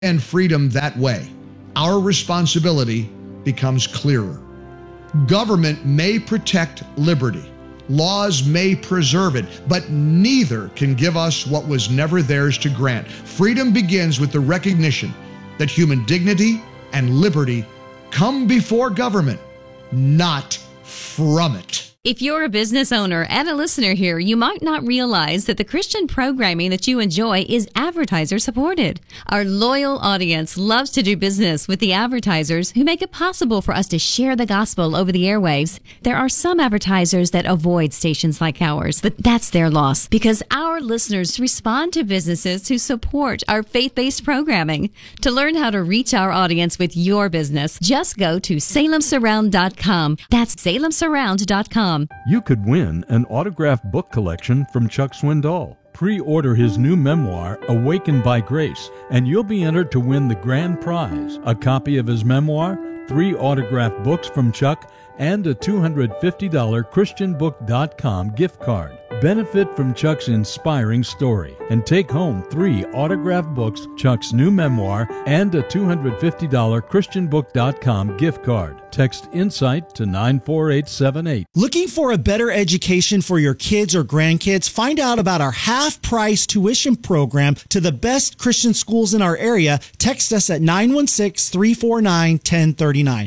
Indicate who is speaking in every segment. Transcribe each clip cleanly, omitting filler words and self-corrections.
Speaker 1: and freedom that way, our responsibility becomes clearer. Government may protect liberty. Laws may preserve it, but neither can give us what was never theirs to grant. Freedom begins with the recognition that human dignity and liberty come before government, not from it.
Speaker 2: If you're a business owner and a listener here, you might not realize that the Christian programming that you enjoy is advertiser supported. Our loyal audience loves to do business with the advertisers who make it possible for us to share the gospel over the airwaves. There are some advertisers that avoid stations like ours, but that's their loss because our listeners respond to businesses who support our faith-based programming. To learn how to reach our audience with your business, just go to salemsurround.com. That's salemsurround.com.
Speaker 3: You could win an autographed book collection from Chuck Swindoll. Pre-order his new memoir, Awakened by Grace, and you'll be entered to win the grand prize, a copy of his memoir, 3 autographed books from Chuck, and a $250 ChristianBook.com gift card. Benefit from Chuck's inspiring story and take home 3 autographed books, Chuck's new memoir, and a $250 ChristianBook.com gift card. Text INSIGHT to 94878.
Speaker 4: Looking for a better education for your kids or grandkids? Find out about our half-price tuition program to the best Christian schools in our area. Text us at 916-349-1039.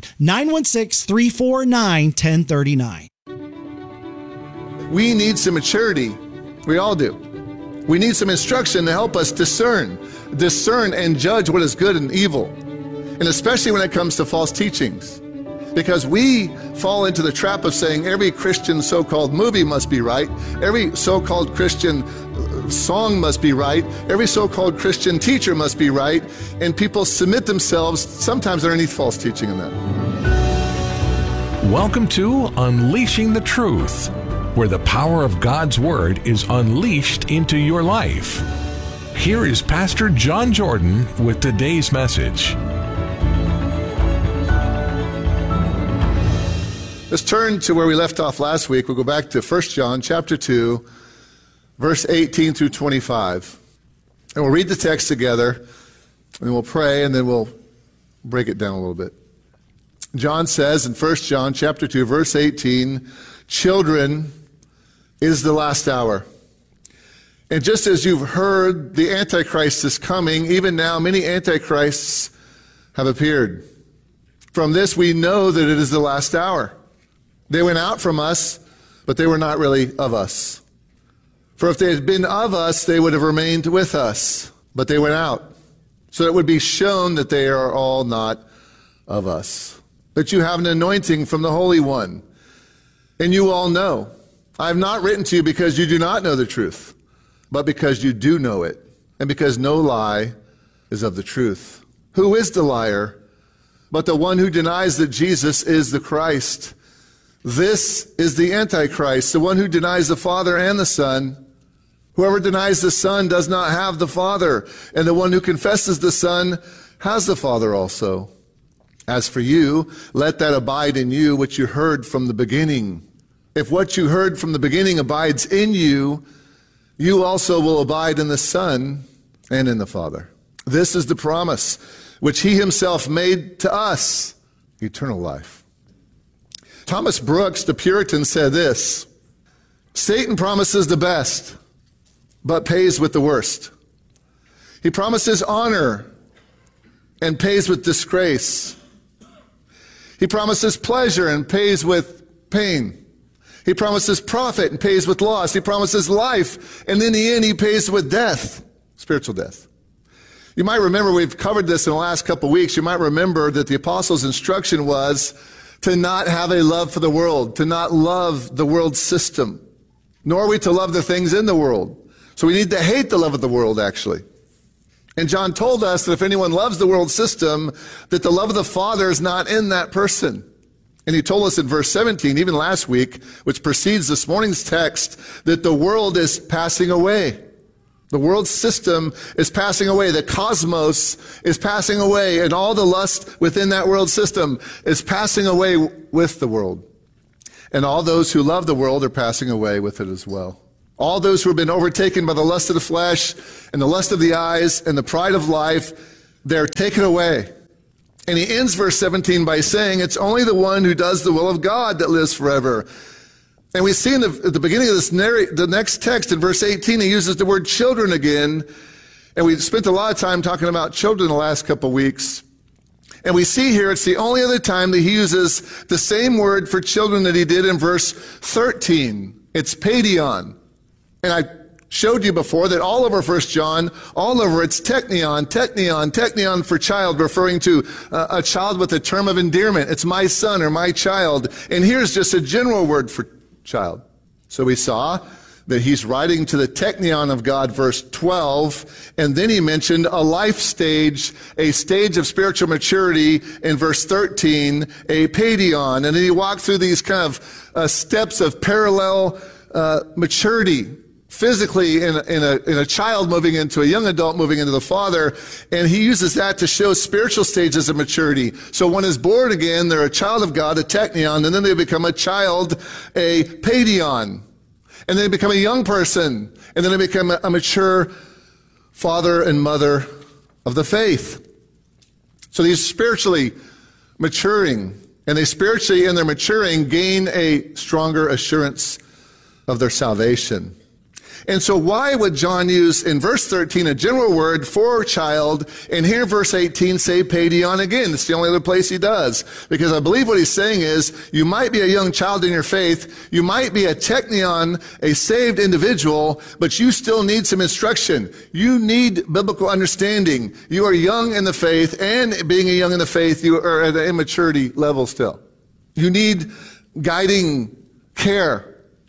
Speaker 4: 916-349-1039.
Speaker 5: We need some maturity. We all do. We need some instruction to help us discern and judge what is good and evil. And especially when it comes to false teachings. Because we fall into the trap of saying every Christian so-called movie must be right, every so-called Christian song must be right, every so-called Christian teacher must be right, and people submit themselves sometimes underneath false teaching in that.
Speaker 6: Welcome to Unleashing the Truth, where the power of God's Word is unleashed into your life. Here is Pastor John Jordan with today's message.
Speaker 5: Let's turn to where we left off last week. We'll go back to 1 John chapter 2, verse 18 through 25. And we'll read the text together, and then we'll pray, and then we'll break it down a little bit. John says in 1 John chapter 2, verse 18, "Children, it is the last hour. And just as you've heard the Antichrist is coming, even now many Antichrists have appeared. From this we know that it is the last hour. They went out from us, but they were not really of us. For if they had been of us, they would have remained with us. But they went out, so it would be shown that they are all not of us. But you have an anointing from the Holy One, and you all know. I have not written to you because you do not know the truth, but because you do know it, and because no lie is of the truth. Who is the liar but the one who denies that Jesus is the Christ? This is the Antichrist, the one who denies the Father and the Son. Whoever denies the Son does not have the Father, and the one who confesses the Son has the Father also. As for you, let that abide in you which you heard from the beginning. If what you heard from the beginning abides in you, you also will abide in the Son and in the Father. This is the promise which he himself made to us, eternal life." Thomas Brooks, the Puritan, said this: "Satan promises the best, but pays with the worst. He promises honor and pays with disgrace. He promises pleasure and pays with pain. He promises profit and pays with loss. He promises life, and in the end he pays with death, spiritual death." You might remember, we've covered this in the last couple of weeks, you might remember that the apostles' instruction was to not have a love for the world, to not love the world system, nor are we to love the things in the world. So we need to hate the love of the world, actually. And John told us that if anyone loves the world system, that the love of the Father is not in that person. And he told us in verse 17, even last week, which precedes this morning's text, that the world is passing away. The world system is passing away. The cosmos is passing away, and all the lust within that world system is passing away with the world. And all those who love the world are passing away with it as well. All those who have been overtaken by the lust of the flesh and the lust of the eyes and the pride of life they're taken away. And he ends verse 17 by saying, it's only the one who does the will of God that lives forever. And we see at the beginning of the next text in verse 18, he uses the word children again. And we spent a lot of time talking about children the last couple of weeks. And we see here it's the only other time that he uses the same word for children that he did in verse 13. It's paidion. And I showed you before that all over 1 John, all over it's teknion for child, referring to a child with a term of endearment. It's my son or my child. And here's just a general word for child. So we saw that he's writing to the teknion of God, verse 12, and then he mentioned a life stage, a stage of spiritual maturity in verse 13, a paidion, and then he walked through these kind of steps of parallel maturity, physically in a child moving into a young adult moving into the father, and he uses that to show spiritual stages of maturity. So one is born again, they're a child of God, a teknion, and then they become a child, a paidion. And then they become a young person, and then they become a mature father and mother of the faith. So these spiritually maturing, and they spiritually in their maturing gain a stronger assurance of their salvation. And so why would John use in verse 13 a general word for child, and here in verse 18 say paidion again? It's the only other place he does. Because I believe what he's saying is, you might be a young child in your faith, you might be a teknion, a saved individual, but you still need some instruction. You need biblical understanding. You are young in the faith, and being a young in the faith, you are at an immaturity level still. You need guiding care.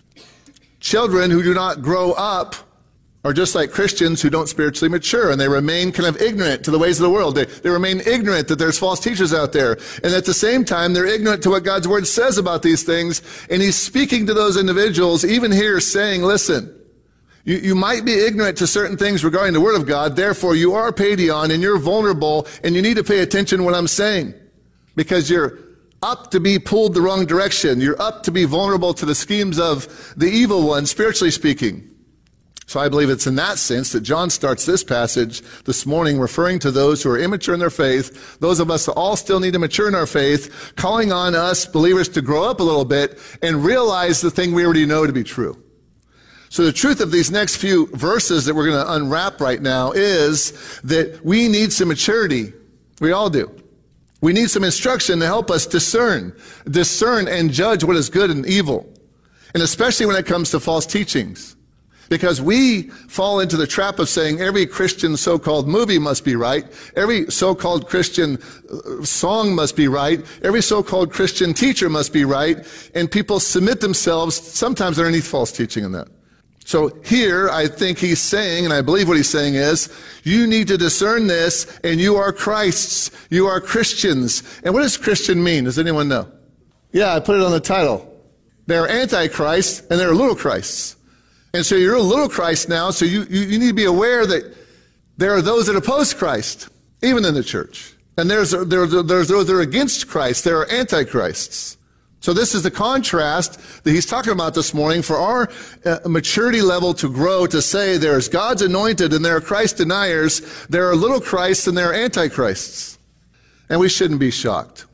Speaker 5: Children who do not grow up are just like Christians who don't spiritually mature, and they remain kind of ignorant to the ways of the world. They remain ignorant that there's false teachers out there. And at the same time, they're ignorant to what God's word says about these things. And he's speaking to those individuals, even here, saying, listen, you might be ignorant to certain things regarding the word of God. Therefore, you are paidion, and you're vulnerable, and you need to pay attention to what I'm saying, because you're up to be pulled the wrong direction. You're up to be vulnerable to the schemes of the evil one, spiritually speaking. So I believe it's in that sense that John starts this passage this morning, referring to those who are immature in their faith, those of us that all still need to mature in our faith, calling on us believers to grow up a little bit and realize the thing we already know to be true. So the truth of these next few verses that we're going to unwrap right now is that we need some maturity. We all do. We need some instruction to help us discern and judge what is good and evil. And especially when it comes to false teachings. Because we fall into the trap of saying every Christian so-called movie must be right, every so-called Christian song must be right, every so-called Christian teacher must be right, and people submit themselves sometimes underneath false teaching in that. So here, I think he's saying, and I believe what he's saying is, you need to discern this, and you are Christ's. You are Christians. And what does Christian mean? Does anyone know? Yeah, I put it on the title. They're antichrists, and they're little Christs. And so you're a little Christ now, so you need to be aware that there are those that oppose Christ, even in the church. And there's those that are against Christ. There are antichrists. So this is the contrast that he's talking about this morning for our maturity level to grow, to say there's God's anointed and there are Christ deniers, there are little Christs and there are antichrists. And we shouldn't be shocked.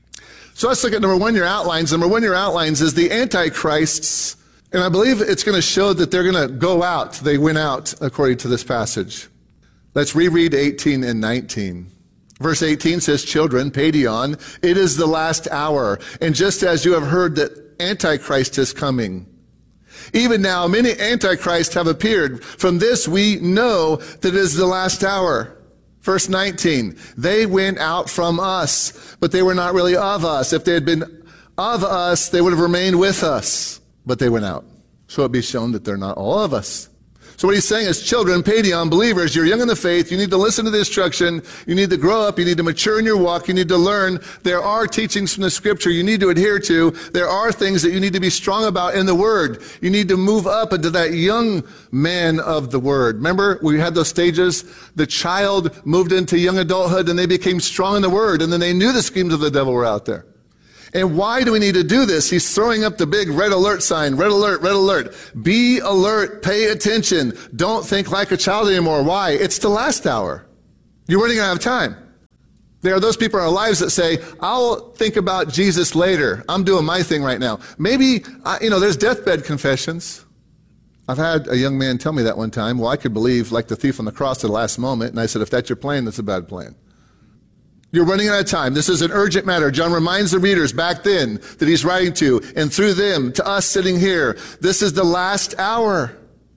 Speaker 5: So let's look at number one, your outlines. Number one, your outlines is the antichrists. And I believe it's going to show that they're going to go out. They went out according to this passage. Let's reread 18 and 19. Verse 18 says, children, paidion, it is the last hour. And just as you have heard that Antichrist is coming, even now many antichrists have appeared. From this we know that it is the last hour. Verse 19, they went out from us, but they were not really of us. If they had been of us, they would have remained with us, but they went out. So it be shown that they're not all of us. So what he's saying is, children, paidion, believers, you're young in the faith, you need to listen to the instruction, you need to grow up, you need to mature in your walk, you need to learn. There are teachings from the scripture you need to adhere to. There are things that you need to be strong about in the word. You need to move up into that young man of the word. Remember, we had those stages? The child moved into young adulthood and they became strong in the word, and then they knew the schemes of the devil were out there. And why do we need to do this? He's throwing up the big red alert sign. Red alert, red alert. Be alert. Pay attention. Don't think like a child anymore. Why? It's the last hour. You're running out of time. There are those people in our lives that say, I'll think about Jesus later. I'm doing my thing right now. Maybe, there's deathbed confessions. I've had a young man tell me that one time. Well, I could believe like the thief on the cross at the last moment. And I said, if that's your plan, that's a bad plan. You're running out of time. This is an urgent matter. John reminds the readers back then that he's writing to, and through them, to us sitting here. This is the last hour.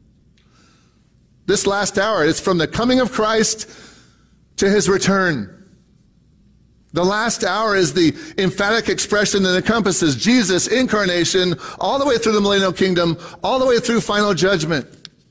Speaker 5: This last hour, it's from the coming of Christ to his return. The last hour is the emphatic expression that encompasses Jesus' incarnation all the way through the millennial kingdom, all the way through final judgment.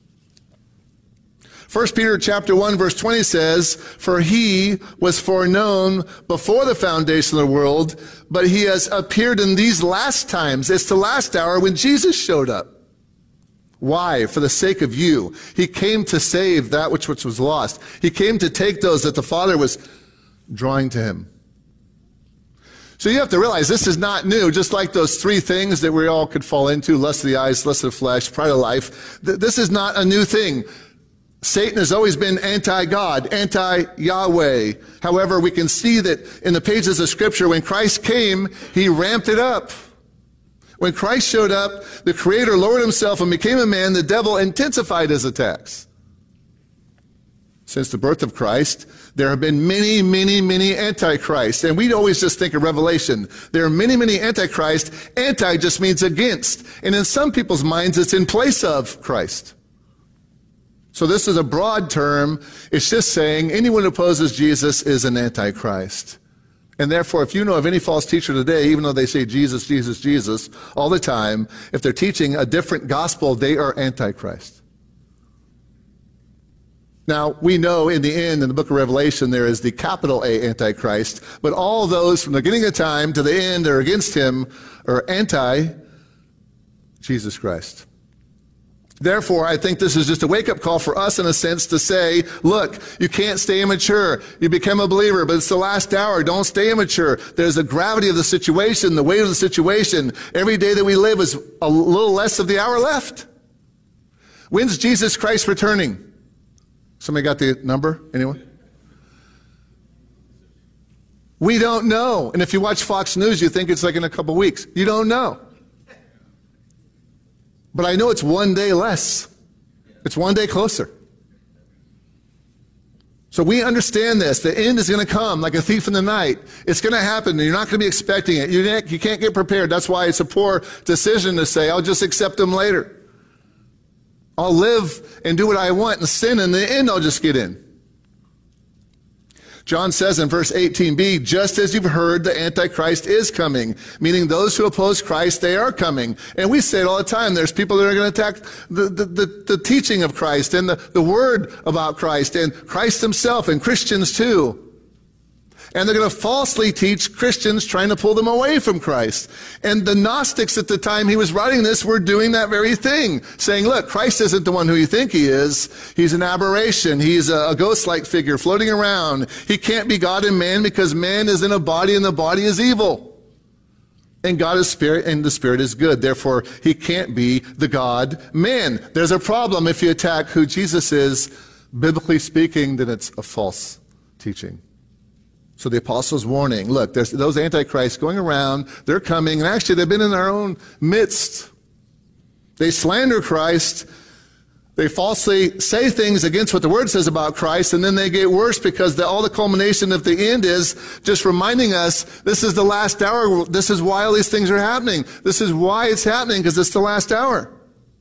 Speaker 5: 1 Peter chapter 1 verse 20 says, for he was foreknown before the foundation of the world, but he has appeared in these last times. It's the last hour when Jesus showed up. Why? For the sake of you. He came to save that which was lost. He came to take those that the Father was drawing to him. So you have to realize this is not new, just like those three things that we all could fall into, lust of the eyes, lust of the flesh, pride of life. This is not a new thing. Satan has always been anti-God, anti-Yahweh. However, we can see that in the pages of Scripture, when Christ came, he ramped it up. When Christ showed up, the Creator lowered himself and became a man. The devil intensified his attacks. Since the birth of Christ, there have been many, many, many antichrists. And we always just think of Revelation. There are many, many antichrists. Anti just means against. And in some people's minds, it's in place of Christ. So this is a broad term. It's just saying anyone who opposes Jesus is an antichrist. And therefore, if you know of any false teacher today, even though they say Jesus, Jesus, Jesus all the time, if they're teaching a different gospel, they are antichrist. Now, we know in the end, in the book of Revelation, there is the capital A Antichrist, but all those from the beginning of time to the end that are against him are anti-Jesus Christ. Therefore, I think this is just a wake-up call for us in a sense to say, look, you can't stay immature. You become a believer, but it's the last hour. Don't stay immature. There's the gravity of the situation, the weight of the situation. Every day that we live is a little less of the hour left. When's Jesus Christ returning? Somebody got the number? Anyone? We don't know. And if you watch Fox News, you think it's like in a couple weeks. You don't know. But I know it's one day less. It's one day closer. So we understand this. The end is going to come like a thief in the night. It's going to happen. You're not going to be expecting it. You can't get prepared. That's why it's a poor decision to say, I'll just accept him later. I'll live and do what I want and sin, and in the end I'll just get in. John says in verse 18b, just as you've heard, the Antichrist is coming, meaning those who oppose Christ, they are coming. And we say it all the time. There's people that are going to attack the teaching of Christ and the word about Christ and Christ himself and Christians too. And they're going to falsely teach Christians, trying to pull them away from Christ. And the Gnostics at the time he was writing this were doing that very thing, saying, look, Christ isn't the one who you think he is. He's an aberration. He's a ghost-like figure floating around. He can't be God and man because man is in a body and the body is evil. And God is spirit and the spirit is good. Therefore, he can't be the God-man. There's a problem if you attack who Jesus is. Biblically speaking, then it's a false teaching. So the apostles' warning, look, there's those antichrists going around, they're coming, and actually they've been in our own midst. They slander Christ, they falsely say things against what the Word says about Christ, and then they get worse because all the culmination of the end is just reminding us this is the last hour, this is why all these things are happening. This is why it's happening, because it's the last hour.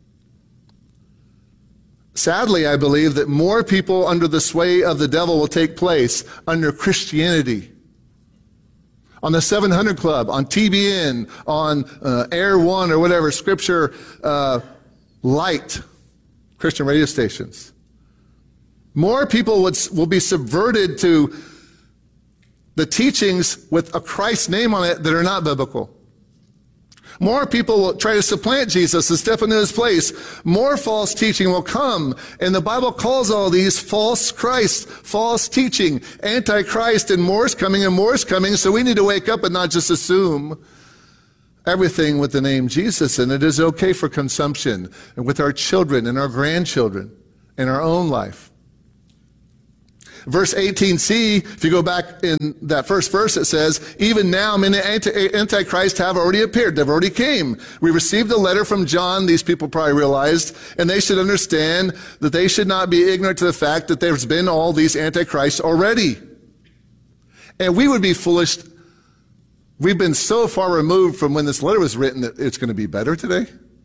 Speaker 5: Sadly, I believe that more people under the sway of the devil will take place under Christianity. On the 700 Club, on TBN, on Air One or whatever, Scripture Light, Christian radio stations. More people will be subverted to the teachings with a Christ name on it that are not biblical. More people will try to supplant Jesus and step into his place. More false teaching will come. And the Bible calls all these false Christ, false teaching, antichrist, and more is coming and more is coming. So we need to wake up and not just assume everything with the name Jesus. And it is okay for consumption and with our children and our grandchildren in our own life. Verse 18c, if you go back in that first verse, it says, even now many antichrists have already appeared. They've already came. We received a letter from John, these people probably realized, and they should understand that they should not be ignorant to the fact that there's been all these antichrists already. And we would be foolish. We've been so far removed from when this letter was written that it's going to be better today.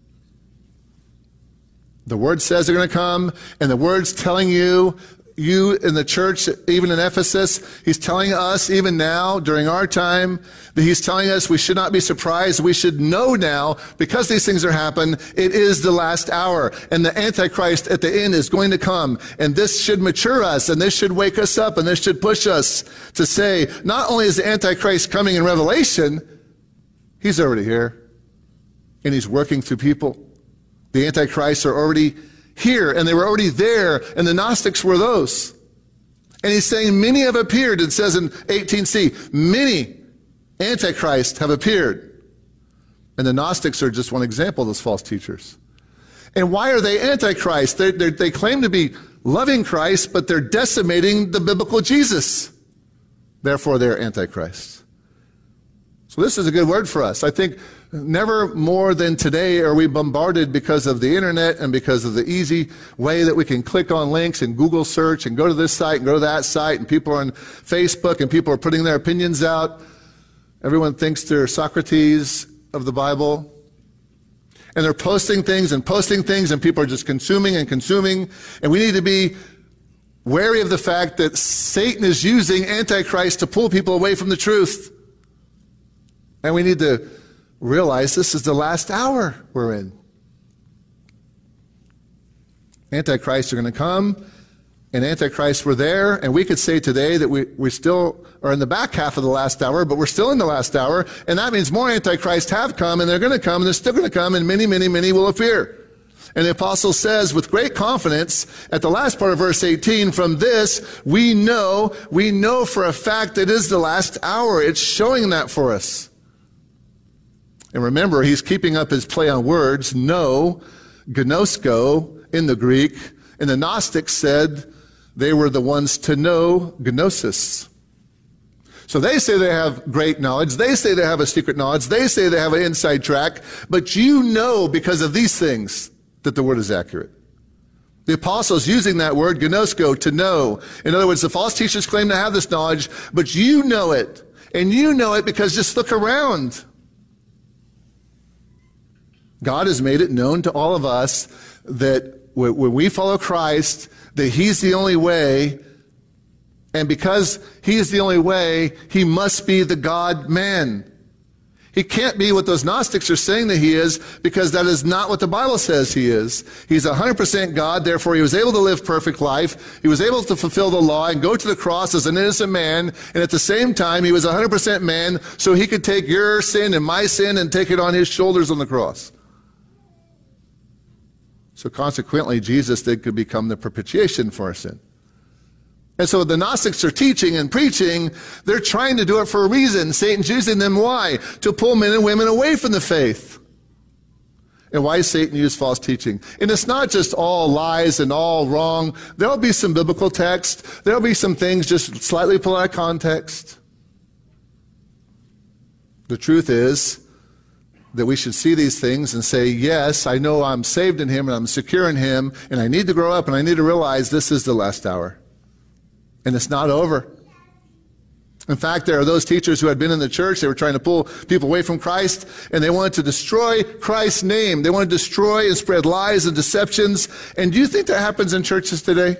Speaker 5: The word says they're going to come, and the word's telling you in the church, even in Ephesus, he's telling us even now, during our time, that he's telling us we should not be surprised. We should know now, because these things are happening, it is the last hour, and the Antichrist at the end is going to come, and this should mature us, and this should wake us up, and this should push us to say, not only is the Antichrist coming in Revelation, he's already here, and he's working through people. The Antichrists are already here, and they were already there, and the Gnostics were those. And he's saying many have appeared. It says in 18c, many Antichrists have appeared. And the Gnostics are just one example of those false teachers. And why are they Antichrist? They claim to be loving Christ, but they're decimating the biblical Jesus. Therefore, they're Antichrists. So this is a good word for us. I think never more than today are we bombarded because of the internet and because of the easy way that we can click on links and Google search and go to this site and go to that site, and people are on Facebook and people are putting their opinions out. Everyone thinks they're Socrates of the Bible. And they're posting things and people are just consuming and consuming. And we need to be wary of the fact that Satan is using Antichrist to pull people away from the truth. And we need to realize this is the last hour we're in. Antichrists are going to come, and Antichrists were there, and we could say today that we still are in the back half of the last hour, but we're still in the last hour, and that means more Antichrists have come, and they're going to come, and they're still going to come, and many, many, many will appear. And the apostle says with great confidence at the last part of verse 18, from this we know for a fact that it is the last hour. It's showing that for us. And remember, he's keeping up his play on words. Know, gnosko in the Greek. And the Gnostics said they were the ones to know, gnosis. So they say they have great knowledge. They say they have a secret knowledge. They say they have an inside track. But you know because of these things that the word is accurate. The apostle's using that word, gnosko, to know. In other words, the false teachers claim to have this knowledge, but you know it. And you know it because just look around. God has made it known to all of us that when we follow Christ, that he's the only way, and because he is the only way, he must be the God-man. He can't be what those Gnostics are saying that he is, because that is not what the Bible says he is. He's 100% God, therefore he was able to live perfect life. He was able to fulfill the law and go to the cross as an innocent man, and at the same time he was 100% man, so he could take your sin and my sin and take it on his shoulders on the cross. So consequently, Jesus could become the propitiation for our sin. And so the Gnostics are teaching and preaching. They're trying to do it for a reason. Satan's using them. Why? To pull men and women away from the faith. And why does Satan use false teaching? And it's not just all lies and all wrong. There'll be some biblical text. There'll be some things just slightly pulled out of context. The truth is that we should see these things and say, yes, I know I'm saved in him and I'm secure in him, and I need to grow up and I need to realize this is the last hour. And it's not over. In fact, there are those teachers who had been in the church, they were trying to pull people away from Christ, and they wanted to destroy Christ's name. They wanted to destroy and spread lies and deceptions. And do you think that happens in churches today?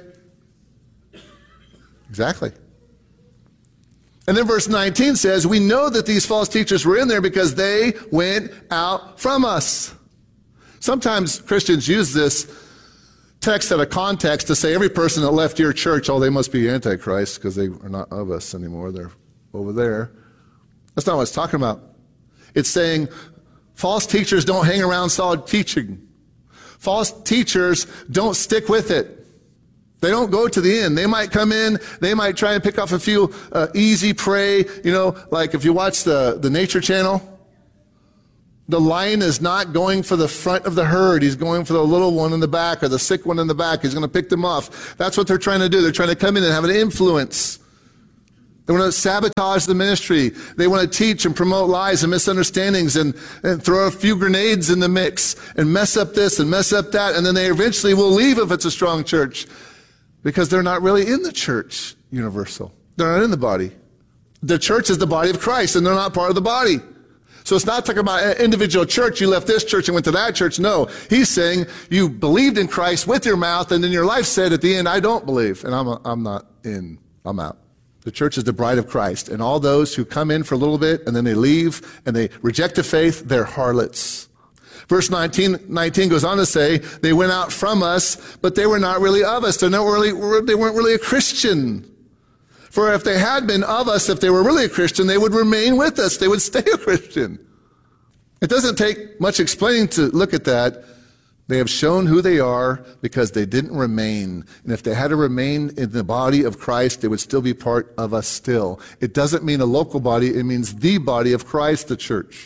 Speaker 5: Exactly. And then verse 19 says, we know that these false teachers were in there because they went out from us. Sometimes Christians use this text out of context to say every person that left your church, oh, they must be Antichrist because they are not of us anymore. They're over there. That's not what it's talking about. It's saying false teachers don't hang around solid teaching. False teachers don't stick with it. They don't go to the end. They might come in, they might try and pick off a few easy prey, like if you watch the Nature Channel, The lion is not going for the front of the herd. He's going for the little one in the back or the sick one in the back. He's going to pick them off. That's what they're trying to do. They're trying to come in and have an influence. They want to sabotage the ministry. They want to teach and promote lies and misunderstandings and throw a few grenades in the mix and mess up this and mess up that. And then they eventually will leave if it's a strong church because they're not really in the church universal. They're not in the body. The church is the body of Christ and they're not part of the body. So it's not talking about an individual church. You left this church and went to that church. No, he's saying you believed in Christ with your mouth, and then your life said at the end, I don't believe, and I'm not in, I'm out. The church is the bride of Christ, and all those who come in for a little bit and then they leave and they reject the faith, they're harlots. Verse 19 goes on to say, they went out from us, but they were not really of us. They weren't really a Christian. For if they had been of us, if they were really a Christian, they would remain with us. They would stay a Christian. It doesn't take much explaining to look at that. They have shown who they are because they didn't remain. And if they had to remain in the body of Christ, they would still be part of us still. It doesn't mean a local body. It means the body of Christ, the church.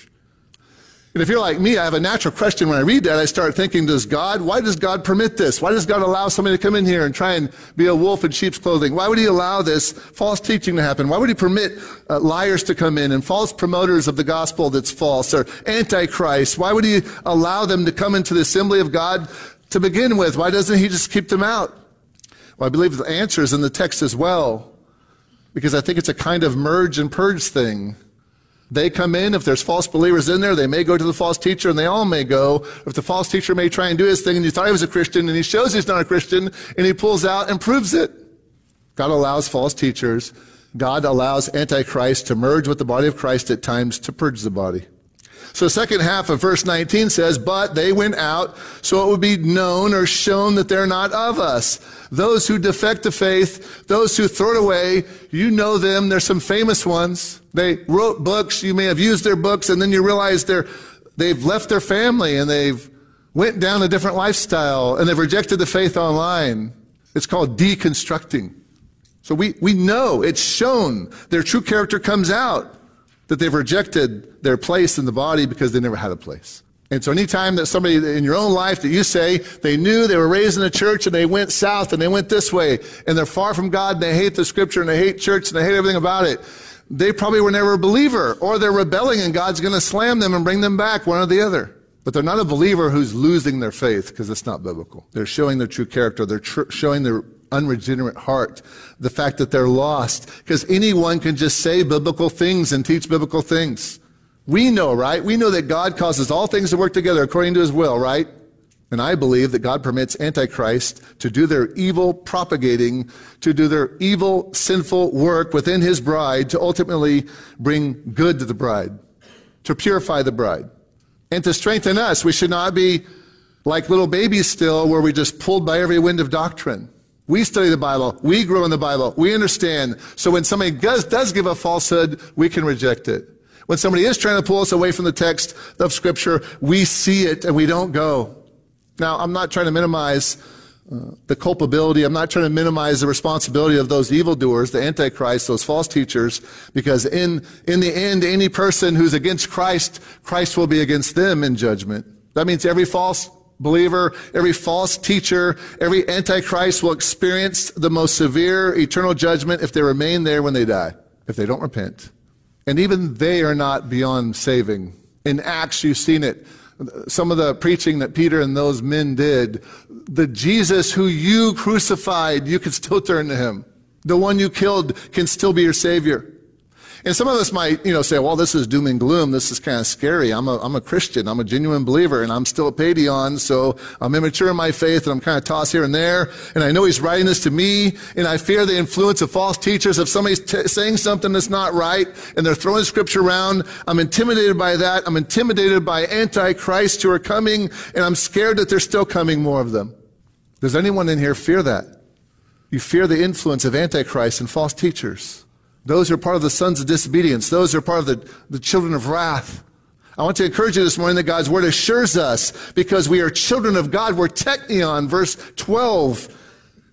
Speaker 5: And if you're like me, I have a natural question when I read that. I start thinking, why does God permit this? Why does God allow somebody to come in here and try and be a wolf in sheep's clothing? Why would he allow this false teaching to happen? Why would he permit liars to come in and false promoters of the gospel that's false or antichrist? Why would he allow them to come into the assembly of God to begin with? Why doesn't he just keep them out? Well, I believe the answer is in the text as well, because I think it's a kind of merge and purge thing. They come in, if there's false believers in there, they may go to the false teacher, and they all may go. If the false teacher may try and do his thing, and you thought he was a Christian, and he shows he's not a Christian, and he pulls out and proves it. God allows false teachers. God allows Antichrist to merge with the body of Christ at times to purge the body. So the second half of verse 19 says, but they went out so it would be known or shown that they're not of us. Those who defect the faith, those who throw it away, you know them. There's some famous ones. They wrote books. You may have used their books, and then you realize they've left their family and they've went down a different lifestyle and they've rejected the faith online. It's called deconstructing. So we know it's shown. Their true character comes out, that they've rejected their place in the body because they never had a place. And so anytime that somebody in your own life that you say they knew they were raised in a church and they went south and they went this way and they're far from God and they hate the scripture and they hate church and they hate everything about it, they probably were never a believer, or they're rebelling and God's going to slam them and bring them back, one or the other. But they're not a believer who's losing their faith, because it's not biblical. They're showing their true character. They're showing their unregenerate heart, the fact that they're lost, because anyone can just say biblical things and teach biblical things. We know, right? We know that God causes all things to work together according to his will, right? And I believe that God permits Antichrist to do their evil propagating, to do their evil, sinful work within his bride, to ultimately bring good to the bride, to purify the bride, and to strengthen us. We should not be like little babies still, where we just pulled by every wind of doctrine. We study the Bible. We grow in the Bible. We understand. So when somebody does give a falsehood, we can reject it. When somebody is trying to pull us away from the text of Scripture, we see it and we don't go. Now, I'm not trying to minimize the culpability. I'm not trying to minimize the responsibility of those evildoers, the Antichrist, those false teachers, because in the end, any person who's against Christ, Christ will be against them in judgment. That means every false believer, every false teacher, every Antichrist will experience the most severe eternal judgment if they remain there when they die, if they don't repent. And even they are not beyond saving. In Acts, you've seen it. Some of the preaching that Peter and those men did, the Jesus who you crucified, you can still turn to him. The one you killed can still be your Savior. And some of us might, say, well, this is doom and gloom. This is kind of scary. I'm a Christian. I'm a genuine believer, and I'm still a Paideon, so I'm immature in my faith, and I'm kind of tossed here and there. And I know he's writing this to me, and I fear the influence of false teachers. If somebody's saying something that's not right, and they're throwing scripture around, I'm intimidated by that. I'm intimidated by Antichrists who are coming, and I'm scared that there's still coming more of them. Does anyone in here fear that? You fear the influence of Antichrist and false teachers. Those are part of the sons of disobedience. Those are part of the children of wrath. I want to encourage you this morning that God's word assures us, because we are children of God. We're teknion, verse 12.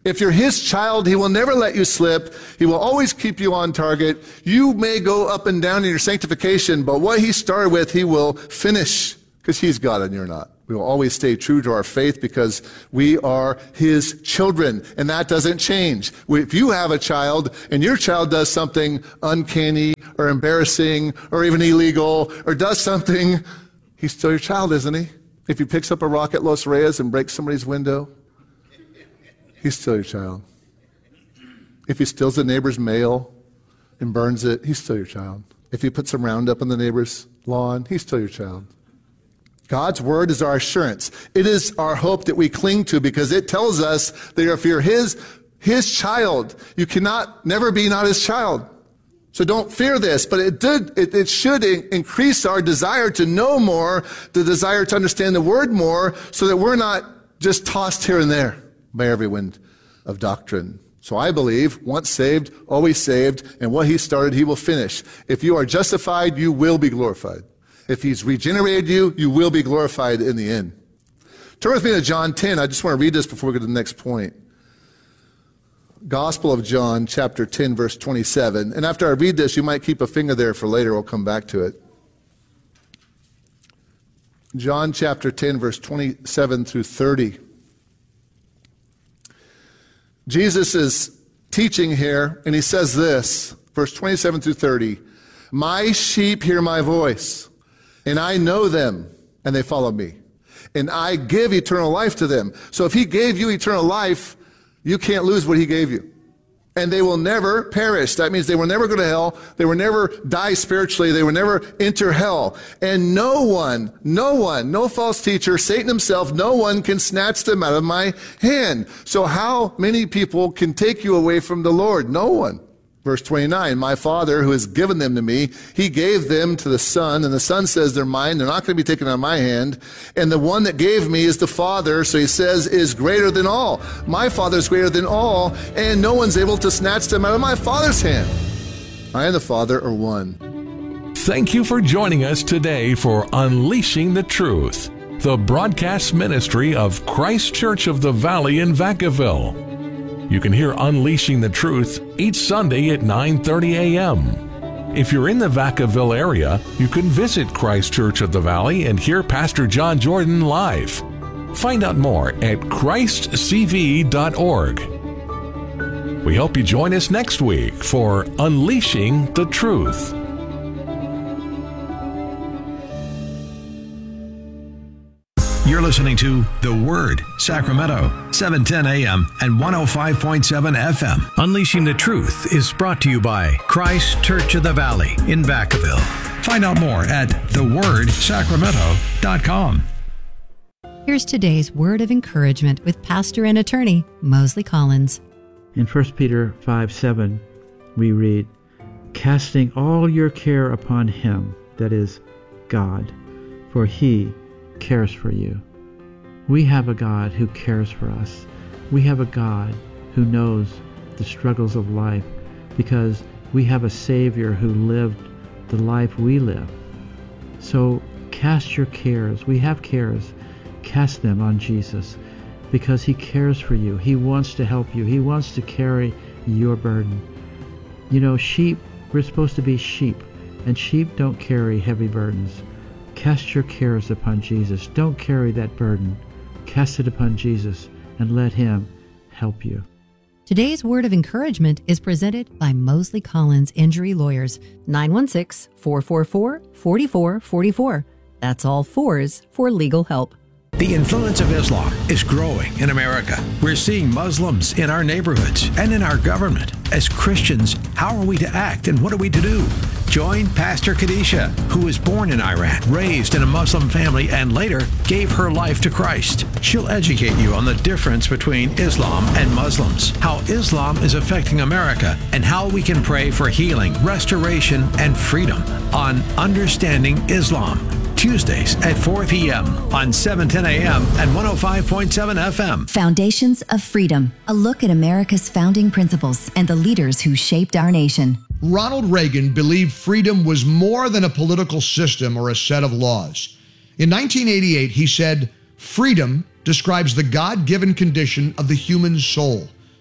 Speaker 5: If you're his child, he will never let you slip. He will always keep you on target. You may go up and down in your sanctification, but what he started with, he will finish, because he's God and you're not. We will always stay true to our faith because we are his children, and that doesn't change. If you have a child and your child does something uncanny or embarrassing or even illegal or does something, he's still your child, isn't he? If he picks up a rock at Los Reyes and breaks somebody's window, he's still your child. If he steals the neighbor's mail and burns it, he's still your child. If he puts some Roundup on the neighbor's lawn, he's still your child. God's word is our assurance. It is our hope that we cling to because it tells us that if you're his child, you cannot never be not his child. So don't fear this, but it should increase our desire to know more, the desire to understand the word more, so that we're not just tossed here and there by every wind of doctrine. So I believe, once saved, always saved, and what he started, he will finish. If you are justified, you will be glorified. If he's regenerated you, you will be glorified in the end. Turn with me to John 10. I just want to read this before we go to the next point. Gospel of John, chapter 10, verse 27. And after I read this, you might keep a finger there for later. We'll come back to it. John chapter 10, verse 27 through 30. Jesus is teaching here, and he says this, verse 27 through 30. My sheep hear my voice, and I know them, and they follow me. And I give eternal life to them. So if he gave you eternal life, you can't lose what he gave you. And they will never perish. That means they will never go to hell. They will never die spiritually. They will never enter hell. And no one, no false teacher, Satan himself, no one can snatch them out of my hand. So how many people can take you away from the Lord? No one. Verse 29, my Father who has given them to me, he gave them to the Son, and the Son says they're mine. They're not going to be taken out of my hand. And the one that gave me is the Father, so he says, is greater than all. My Father is greater than all, and no one's able to snatch them out of my Father's hand. I and the Father are one.
Speaker 6: Thank you for joining us today for Unleashing the Truth, the broadcast ministry of Christ Church of the Valley in Vacaville. You can hear Unleashing the Truth each Sunday at 9:30 a.m. If you're in the Vacaville area, you can visit Christ Church of the Valley and hear Pastor John Jordan live. Find out more at christcv.org. We hope you join us next week for Unleashing the Truth.
Speaker 7: You're listening to The Word, Sacramento, 710 AM and 105.7 FM. Unleashing the Truth is brought to you by Christ Church of the Valley in Vacaville. Find out more at thewordsacramento.com.
Speaker 2: Here's today's word of encouragement with pastor and attorney Mosley Collins.
Speaker 8: In 1 Peter 5:7, we read, casting all your care upon him, that is, God, for he cares for you. We have a God who cares for us. We have a God who knows the struggles of life because we have a Savior who lived the life we live. So cast your cares. We have cares. Cast them on Jesus because he cares for you. He wants to help you. He wants to carry your burden. You know, sheep, we're supposed to be sheep, and sheep don't carry heavy burdens. Cast your cares upon Jesus. Don't carry that burden. Cast it upon Jesus and let him help you.
Speaker 2: Today's word of encouragement is presented by Mosley Collins Injury Lawyers, 916-444-4444. That's all fours for legal help.
Speaker 7: The influence of Islam is growing in America. We're seeing Muslims in our neighborhoods and in our government. As Christians, how are we to act and what are we to do? Join Pastor Khadisha, who was born in Iran, raised in a Muslim family, and later gave her life to Christ. She'll educate you on the difference between Islam and Muslims, how Islam is affecting America, and how we can pray for healing, restoration, and freedom on Understanding Islam. Tuesdays at 4 p.m. on 710 a.m. and 105.7 FM.
Speaker 9: Foundations of Freedom, a look at America's founding principles and the leaders who shaped our nation.
Speaker 1: Ronald Reagan believed freedom was more than a political system or a set of laws. In 1988, he said, freedom describes the God-given condition of the human soul.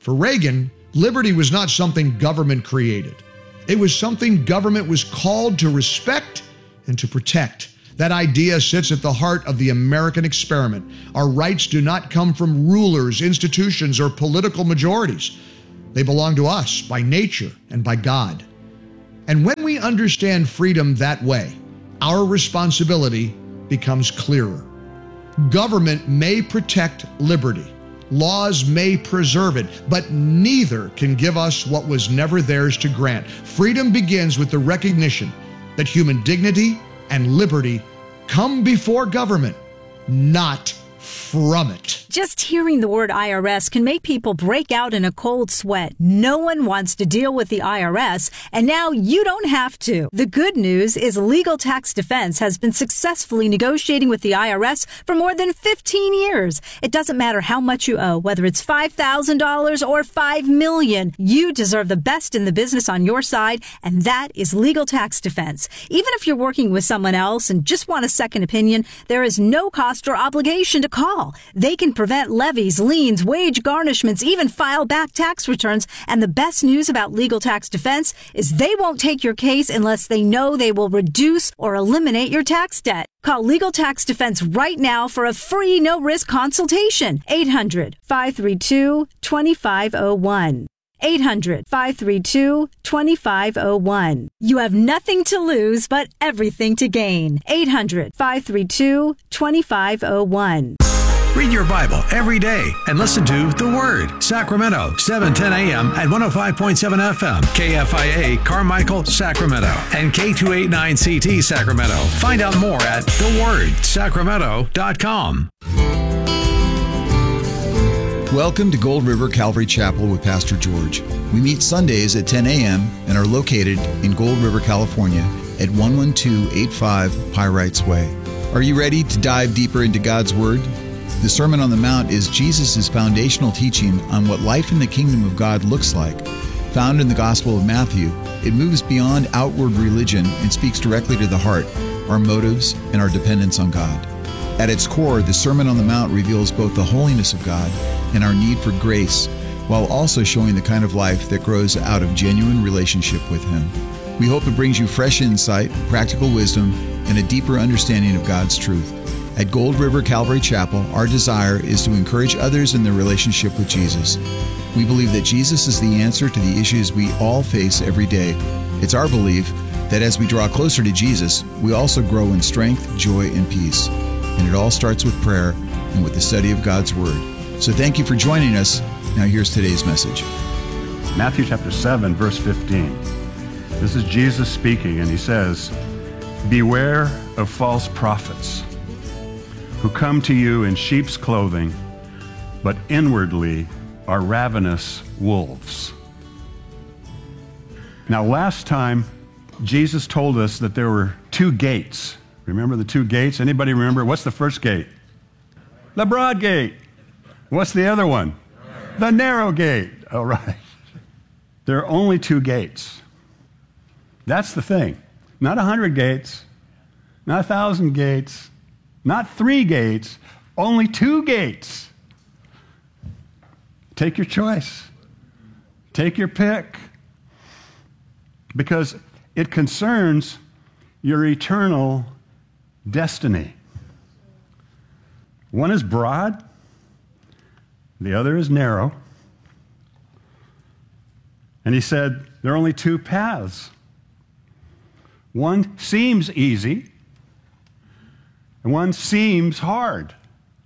Speaker 1: For Reagan, liberty was not something government created. It was something government was called to respect and to protect. That idea sits at the heart of the American experiment. Our rights do not come from rulers, institutions, or political majorities. They belong to us by nature and by God. And when we understand freedom that way, our responsibility becomes clearer. Government may protect liberty. Laws may preserve it, but neither can give us what was never theirs to grant. Freedom begins with the recognition that human dignity and liberty come before government, not from it.
Speaker 10: Just hearing the word IRS can make people break out in a cold sweat. No one wants to deal with the IRS, and now you don't have to. The good news is Legal Tax Defense has been successfully negotiating with the IRS for more than 15 years. It doesn't matter how much you owe, whether it's $5,000 or $5 million. You deserve the best in the business on your side, and that is Legal Tax Defense. Even if you're working with someone else and just want a second opinion, there is no cost or obligation to call. They can prevent levies, liens, wage garnishments, even file back tax returns. And the best news about Legal Tax Defense is they won't take your case unless they know they will reduce or eliminate your tax debt. Call Legal Tax Defense right now for a free no-risk consultation. 800-532-2501. 800-532-2501. You have nothing to lose, but everything to gain. 800-532-2501.
Speaker 7: Read your Bible every day and listen to The Word. Sacramento, 7:10 a.m. at 105.7 FM. KFIA, Carmichael, Sacramento. And K289CT, Sacramento. Find out more at thewordsacramento.com.
Speaker 11: Welcome to Gold River Calvary Chapel with Pastor George. We meet Sundays at 10 a.m. and are located in Gold River, California at 11285 Pyrites Way. Are you ready to dive deeper into God's Word? The Sermon on the Mount is Jesus' foundational teaching on what life in the kingdom of God looks like. Found in the Gospel of Matthew, it moves beyond outward religion and speaks directly to the heart, our motives, and our dependence on God. At its core, the Sermon on the Mount reveals both the holiness of God and our need for grace, while also showing the kind of life that grows out of genuine relationship with Him. We hope it brings you fresh insight, practical wisdom, and a deeper understanding of God's truth. At Gold River Calvary Chapel, our desire is to encourage others in their relationship with Jesus. We believe that Jesus is the answer to the issues we all face every day. It's our belief that as we draw closer to Jesus, we also grow in strength, joy, and peace. And it all starts with prayer and with the study of God's Word. So thank you for joining us. Now here's today's message.
Speaker 12: Matthew chapter 7, verse 15. This is Jesus speaking, and he says, "Beware of false prophets who come to you in sheep's clothing, but inwardly are ravenous wolves." Now, last time, Jesus told us that there were two gates. Remember the two gates? Anybody remember? What's the first gate? The broad gate. What's the other one? The narrow gate. All right. There are only two gates. That's the thing. Not 100 gates, not 1,000 gates, not 3 gates, only 2 gates. Take your choice. Take your pick. Because it concerns your eternal destiny. One is broad, the other is narrow. And he said there are only 2 paths. One seems easy, and one seems hard.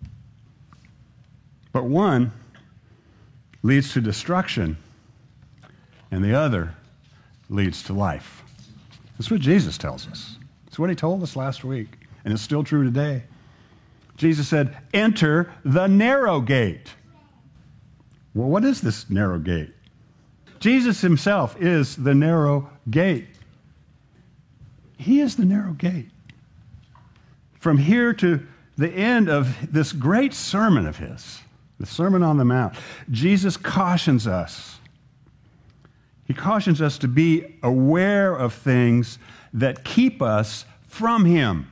Speaker 12: But one leads to destruction, and the other leads to life. That's what Jesus tells us. It's what he told us last week, and it's still true today. Jesus said, "Enter the narrow gate." Well, what is this narrow gate? Jesus himself is the narrow gate. He is the narrow gate. From here to the end of this great sermon of his, the Sermon on the Mount, Jesus cautions us. He cautions us to be aware of things that keep us from him.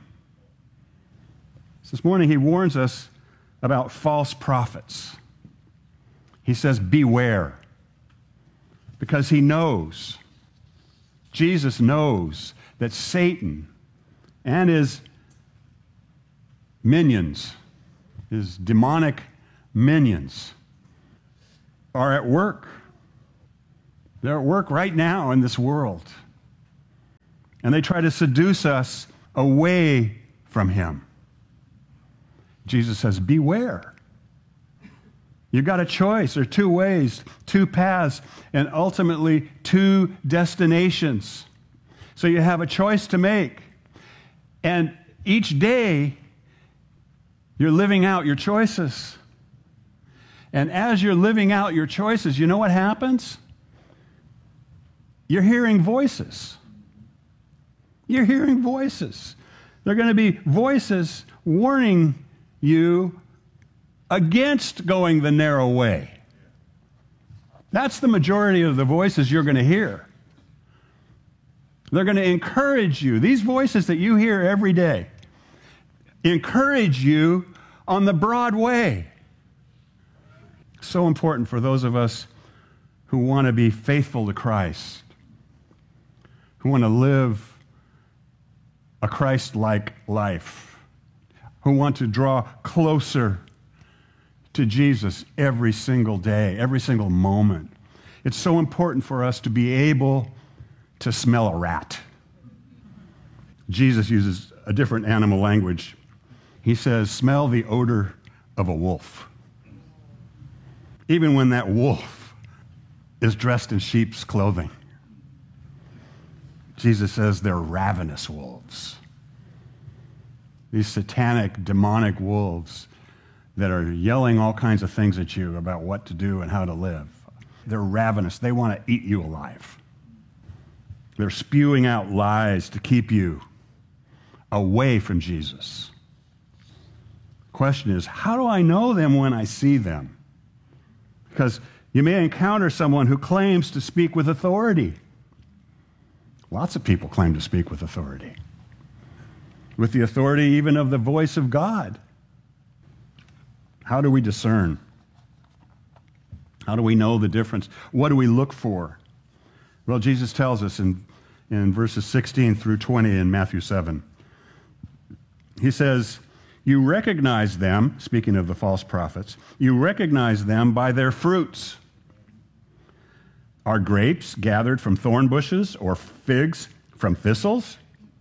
Speaker 12: This morning he warns us about false prophets. He says, beware. Because he knows, Jesus knows that Satan and his minions, his demonic minions, are at work. They're at work right now in this world. And they try to seduce us away from him. Jesus says, beware. You've got a choice. There are two ways, two paths, and ultimately two destinations. So you have a choice to make. And each day, you're living out your choices. And as you're living out your choices, you know what happens? You're hearing voices. You're hearing voices. They're going to be voices warning you against going the narrow way. That's the majority of the voices you're going to hear. They're going to encourage you. These voices that you hear every day encourage you on the broad way. So important for those of us who want to be faithful to Christ, who want to live a Christ-like life, who want to draw closer to Jesus every single day, every single moment. It's so important for us to be able to smell a rat. Jesus uses a different animal language. He says, smell the odor of a wolf. Even when that wolf is dressed in sheep's clothing. Jesus says they're ravenous wolves. These satanic, demonic wolves that are yelling all kinds of things at you about what to do and how to live. They're ravenous. They want to eat you alive. They're spewing out lies to keep you away from Jesus. The question is, how do I know them when I see them? Because you may encounter someone who claims to speak with authority. Lots of people claim to speak with authority. With the authority even of the voice of God. How do we discern? How do we know the difference? What do we look for? Well, Jesus tells us in verses 16 through 20 in Matthew 7. He says, you recognize them, speaking of the false prophets, you recognize them by their fruits. Are grapes gathered from thorn bushes or figs from thistles?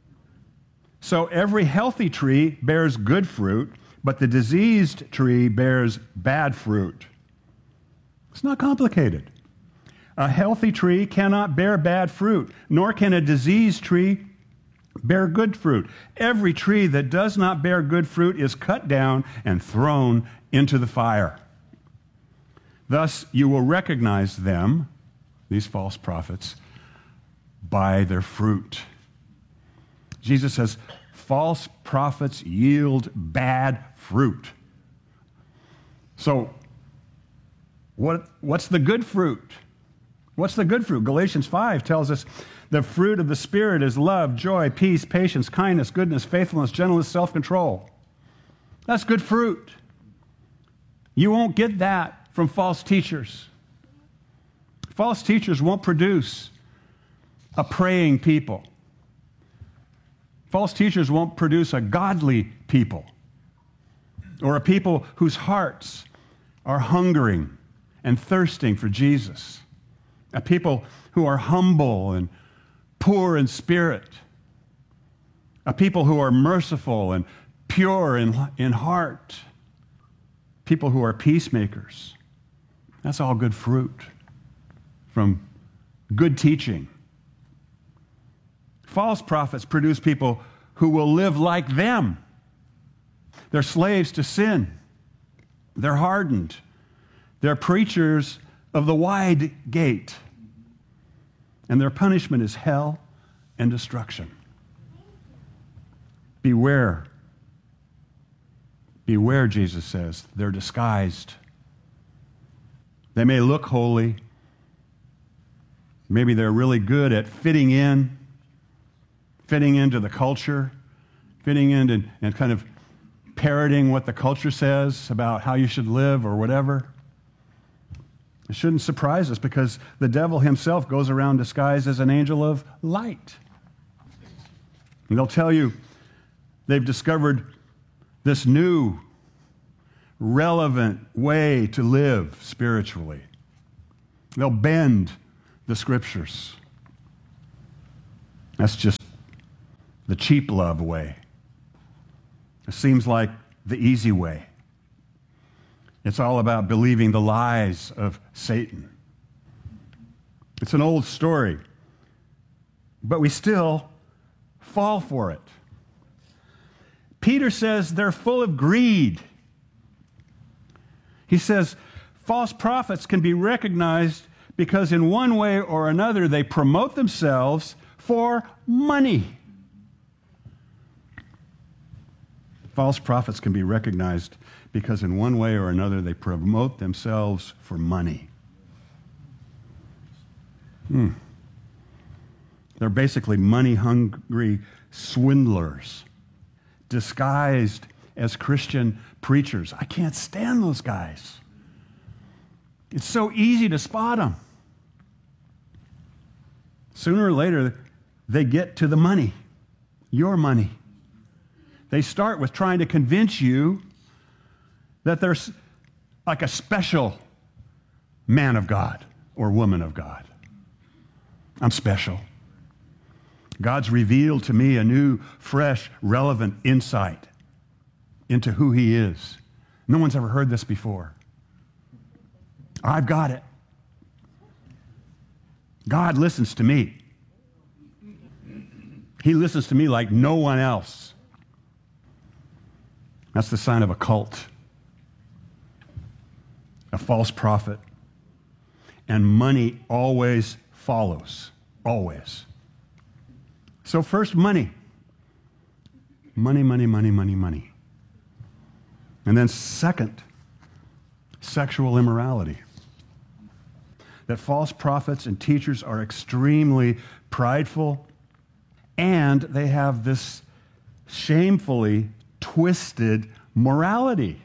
Speaker 12: So every healthy tree bears good fruit, but the diseased tree bears bad fruit. It's not complicated. A healthy tree cannot bear bad fruit, nor can a diseased tree bear good fruit. Every tree that does not bear good fruit is cut down and thrown into the fire. Thus you will recognize them, these false prophets, by their fruit. Jesus says, false prophets yield bad fruit. So, what's the good fruit? What's the good fruit? Galatians 5 tells us the fruit of the Spirit is love, joy, peace, patience, kindness, goodness, faithfulness, gentleness, self-control. That's good fruit. You won't get that from false teachers. False teachers won't produce a praying people. False teachers won't produce a godly people or a people whose hearts are hungering and thirsting for Jesus. A people who are humble and poor in spirit. A people who are merciful and pure in heart. People who are peacemakers. That's all good fruit from good teaching. False prophets produce people who will live like them. They're slaves to sin. They're hardened. They're preachers of the wide gate. And their punishment is hell and destruction. Beware. Beware, Jesus says. They're disguised. They may look holy. Maybe they're really good at fitting into the culture, fitting in and kind of parroting what the culture says about how you should live or whatever. It shouldn't surprise us because the devil himself goes around disguised as an angel of light. And they'll tell you they've discovered this new, relevant way to live spiritually. They'll bend the Scriptures. That's just the cheap love way. It seems like the easy way. It's all about believing the lies of Satan. It's an old story, but we still fall for it. Peter says they're full of greed. He says false prophets can be recognized because in one way or another they promote themselves for money. False prophets can be recognized because in one way or another they promote themselves for money. They're basically money-hungry swindlers disguised as Christian preachers. I can't stand those guys. It's so easy to spot them. Sooner or later, they get to the money, your money. They start with trying to convince you that there's like a special man of God or woman of God. I'm special. God's revealed to me a new, fresh, relevant insight into who He is. No one's ever heard this before. I've got it. God listens to me. He listens to me like no one else. That's the sign of a cult, a false prophet. And money always follows, always. So first, money. Money, money, money, money, money. And then second, sexual immorality. That false prophets and teachers are extremely prideful, and they have this shamefully twisted morality.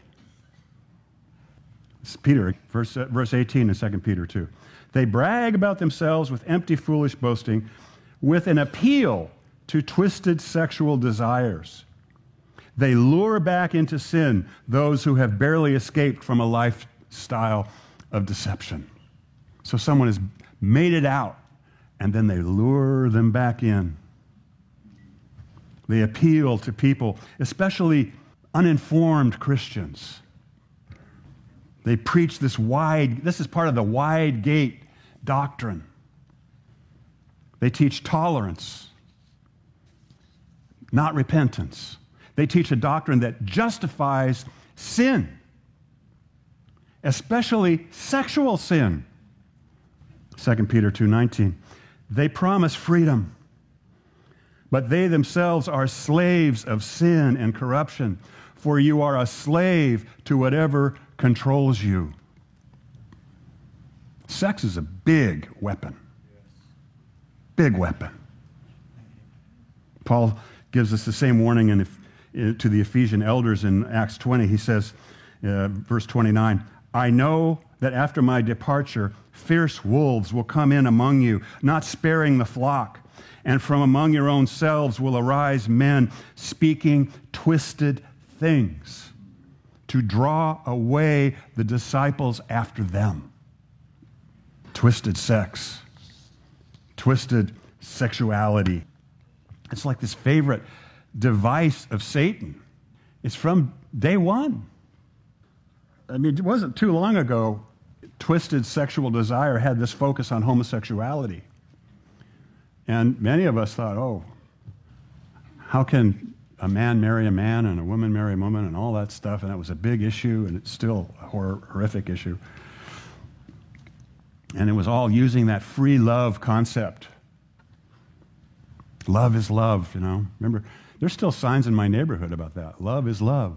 Speaker 12: It's Peter, verse 18 in 2 Peter 2. They brag about themselves with empty, foolish boasting, with an appeal to twisted sexual desires. They lure back into sin those who have barely escaped from a lifestyle of deception. So someone has made it out, and then they lure them back in. They appeal to people, especially uninformed Christians. They preach this is part of the wide gate doctrine. They teach tolerance, not repentance. They teach a doctrine that justifies sin, especially sexual sin. 2 Peter 2:19. They promise freedom, but they themselves are slaves of sin and corruption, for you are a slave to whatever controls you. Sex is a big weapon. Big weapon. Paul gives us the same warning to the Ephesian elders in Acts 20. He says, verse 29, I know that after my departure, fierce wolves will come in among you, not sparing the flock. And from among your own selves will arise men speaking twisted things to draw away the disciples after them. Twisted sex, twisted sexuality. It's like this favorite device of Satan. It's from day one. I mean, it wasn't too long ago, twisted sexual desire had this focus on homosexuality. And many of us thought, oh, how can a man marry a man and a woman marry a woman and all that stuff? And that was a big issue, and it's still a horrific issue. And it was all using that free love concept. Love is love, you know. Remember, there's still signs in my neighborhood about that. Love is love.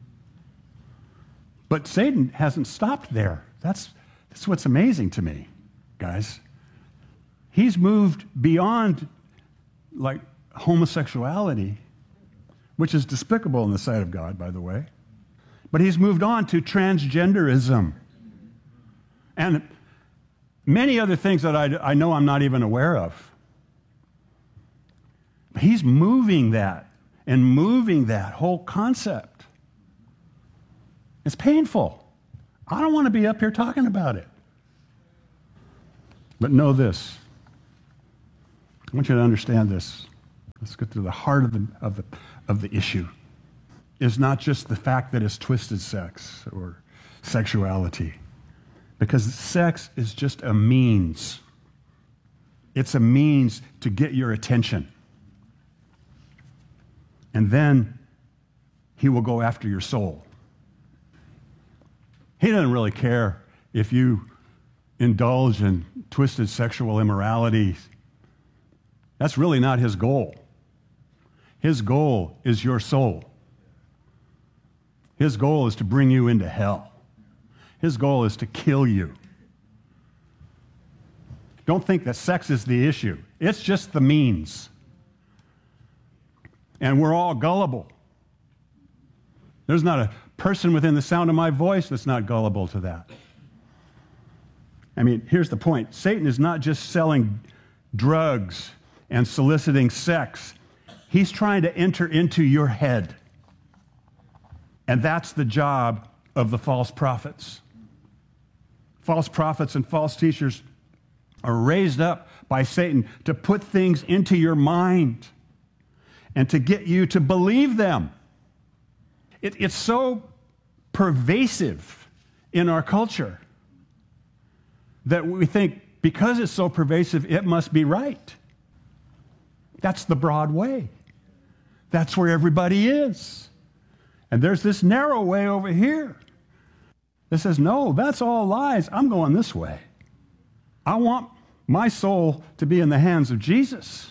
Speaker 12: But Satan hasn't stopped there. That's what's amazing to me, guys. He's moved beyond, like, homosexuality, which is despicable in the sight of God, by the way. But he's moved on to transgenderism. And Many other things that I know I'm not even aware of. He's moving that and moving that whole concept. It's painful. I don't want to be up here talking about it. But know this. I want you to understand this. Let's get to the heart of the issue. It's not just the fact that it's twisted sex or sexuality. Because sex is just a means. It's a means to get your attention. And then he will go after your soul. He doesn't really care if you indulge in twisted sexual immorality. That's really not his goal. His goal is your soul. His goal is to bring you into hell. His goal is to kill you. Don't think that sex is the issue. It's just the means. And we're all gullible. There's not a person within the sound of my voice that's not gullible to that. I mean, here's the point. Satan is not just selling drugs and soliciting sex. He's trying to enter into your head. And that's the job of the false prophets. False prophets and false teachers are raised up by Satan to put things into your mind and to get you to believe them. It's so pervasive in our culture that we think because it's so pervasive, it must be right. That's the broad way. That's where everybody is. And there's this narrow way over here that says, no, that's all lies. I'm going this way. I want my soul to be in the hands of Jesus.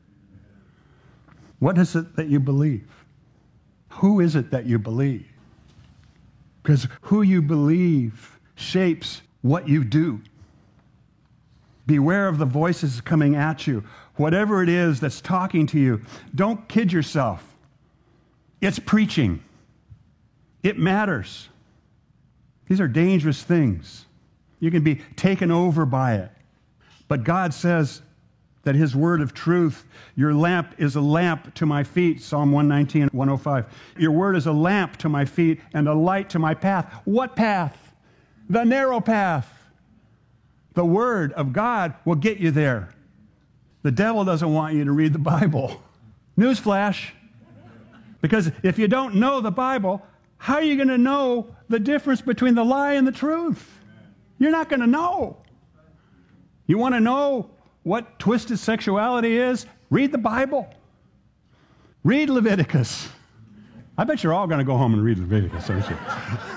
Speaker 12: What is it that you believe? Who is it that you believe? Because who you believe shapes what you do. Beware of the voices coming at you. Whatever it is that's talking to you, don't kid yourself. It's preaching. It matters. These are dangerous things. You can be taken over by it. But God says that his word of truth, your lamp is a lamp to my feet, Psalm 119, 105. Your word is a lamp to my feet and a light to my path. What path? The narrow path. The word of God will get you there. The devil doesn't want you to read the Bible. Newsflash. Because if you don't know the Bible, how are you going to know the difference between the lie and the truth? You're not going to know. You want to know what twisted sexuality is? Read the Bible. Read Leviticus. I bet you're all going to go home and read Leviticus, aren't you?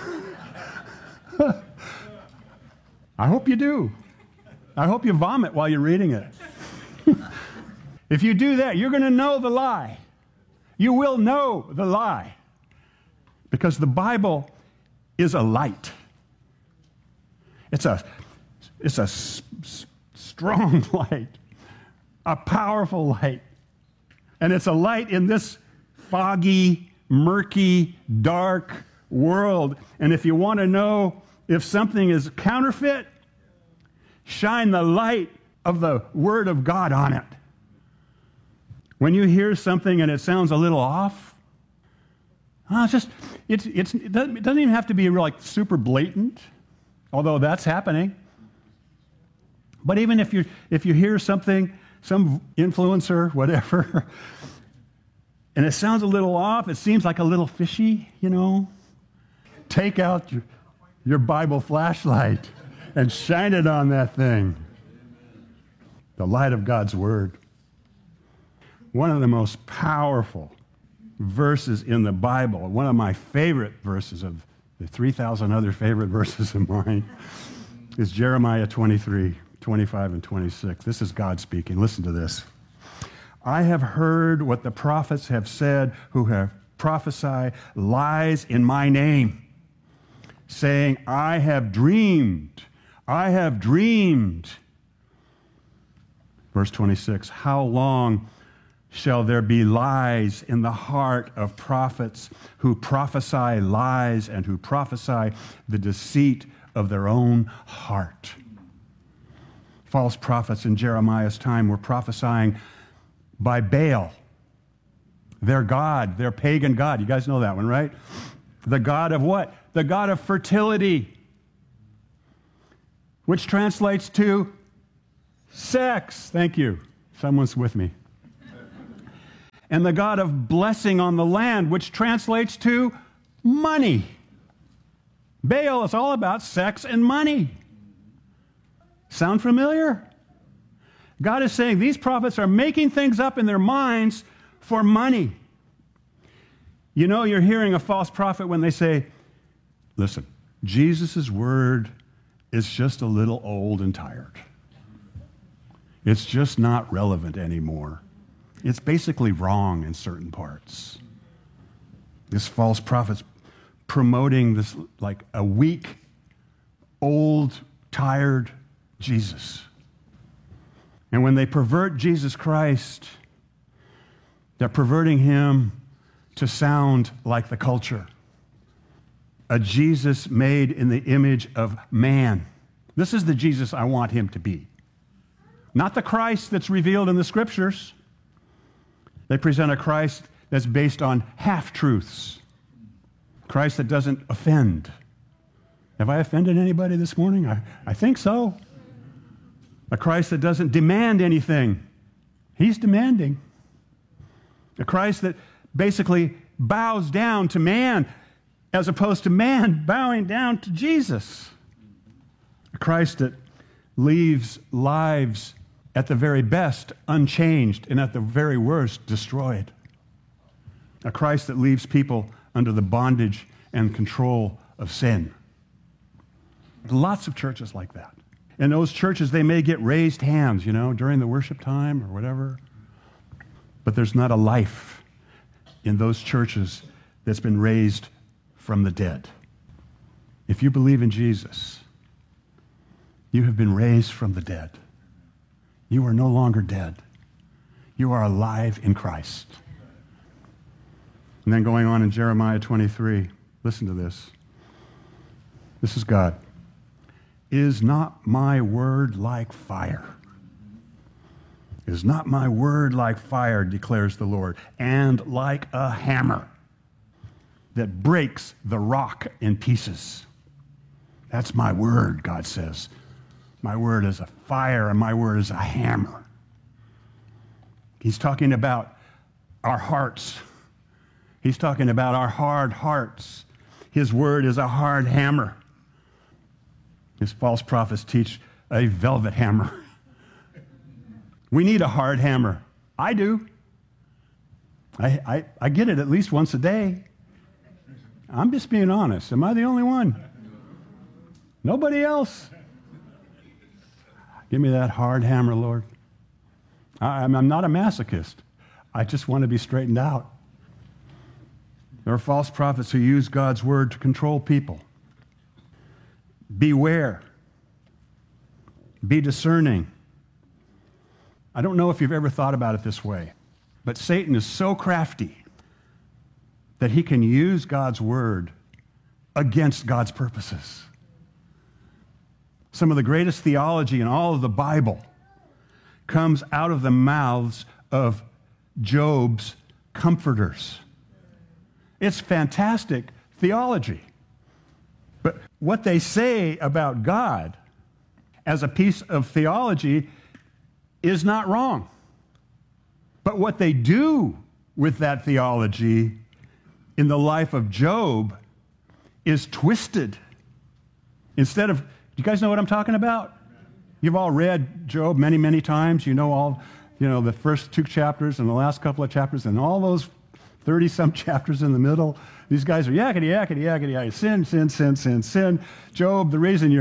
Speaker 12: I hope you do. I hope you vomit while you're reading it. If you do that, you're going to know the lie. You will know the lie. Because the Bible is a light. It's a strong light, a powerful light. And it's a light in this foggy, murky, dark world. And if you want to know if something is counterfeit, shine the light of the Word of God on it. When you hear something and it sounds a little off, it doesn't even have to be like super blatant, although that's happening. But even if you hear something, some influencer, whatever, and it sounds a little off, it seems like a little fishy, take out your Bible flashlight and shine it on that thing. The light of God's Word. One of the most powerful verses in the Bible, one of my favorite verses of the 3,000 other favorite verses of mine, is Jeremiah 23, 25 and 26. This is God speaking. Listen to this. I have heard what the prophets have said who have prophesied lies in my name, saying, I have dreamed. I have dreamed. Verse 26, how long shall there be lies in the heart of prophets who prophesy lies and who prophesy the deceit of their own heart? false prophets in Jeremiah's time were prophesying by Baal, their god, their pagan god. You guys know that one, right? The god of what? The god of fertility, which translates to sex. Thank you. Someone's with me. And the god of blessing on the land, which translates to money. Baal is all about sex and money. Sound familiar? God is saying these prophets are making things up in their minds for money. You know, you're hearing a false prophet when they say, listen, Jesus' word is just a little old and tired. It's just not relevant anymore. It's basically wrong in certain parts. This false prophet's promoting this like a weak, old, tired Jesus. And when they pervert Jesus Christ, they're perverting him to sound like the culture. A Jesus made in the image of man. This is the Jesus I want him to be. Not the Christ that's revealed in the scriptures. They present a Christ that's based on half-truths. Christ that doesn't offend. Have I offended anybody this morning? I think so. A Christ that doesn't demand anything. He's demanding. A Christ that basically bows down to man as opposed to man bowing down to Jesus. A Christ that leaves lives at the very best unchanged and at the very worst destroyed. A Christ that leaves people under the bondage and control of sin. Lots of churches like that. In those churches, they may get raised hands, you know, during the worship time or whatever. But there's not a life in those churches that's been raised from the dead. If you believe in Jesus, you have been raised from the dead. You are no longer dead. You are alive in Christ. And then going on in Jeremiah 23, listen to this. This is God. Is not my word like fire? Is not my word like fire, declares the Lord, and like a hammer that breaks the rock in pieces? That's my word, God says. My word is a fire and my word is a hammer. He's talking about our hearts. He's talking about our hard hearts. His word is a hard hammer. His false prophets teach a velvet hammer. We need a hard hammer. I do. I get it at least once a day. I'm just being honest. Am I the only one? Nobody else. Give me that hard hammer, Lord. I'm not a masochist. I just want to be straightened out. There are false prophets who use God's word to control people. Beware. Be discerning. I don't know if you've ever thought about it this way, but Satan is so crafty that he can use God's word against God's purposes. Some of the greatest theology in all of the Bible comes out of the mouths of Job's comforters. It's fantastic theology. But what they say about God as a piece of theology is not wrong. But what they do with that theology in the life of Job is twisted. Instead of, do you guys know what I'm talking about? You've all read Job many, many times. You know the first 2 chapters and the last couple of chapters and all those 30-some chapters in the middle. These guys are yakety, yakety, yakety, yakety, sin, sin, sin, sin, sin. Job, the reason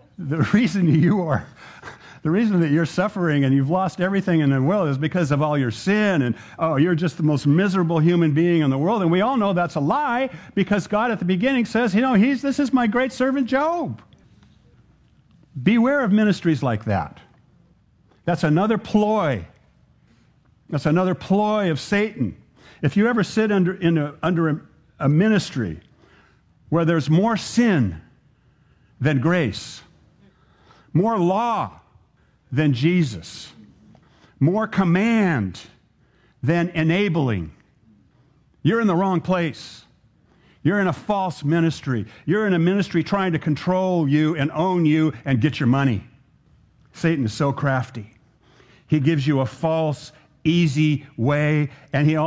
Speaker 12: that you're suffering and you've lost everything in the world is because of all your sin, and you're just the most miserable human being in the world. And we all know that's a lie, because God at the beginning says, this is my great servant Job. Beware of ministries like that. That's another ploy. That's another ploy of Satan. If you ever sit under a ministry where there's more sin than grace, more law than Jesus, more command than enabling, you're in the wrong place. You're in a false ministry. You're in a ministry trying to control you and own you and get your money. Satan is so crafty. He gives you a false, easy way, and he